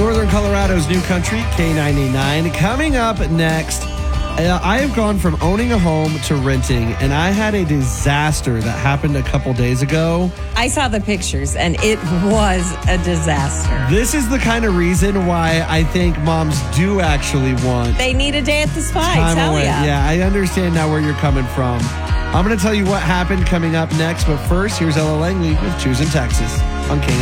Northern Colorado's New Country, K99. Coming up next, I have gone from owning a home to renting, and I had a disaster that happened a couple days ago. I saw the pictures, and it was a disaster. This is the kind of reason why I think moms do actually want They need a day at the spa, I time tell away. ya. Yeah, I understand now where you're coming from. I'm going to tell you what happened coming up next, but first, here's Ella Langley with Choosing Texas on K99.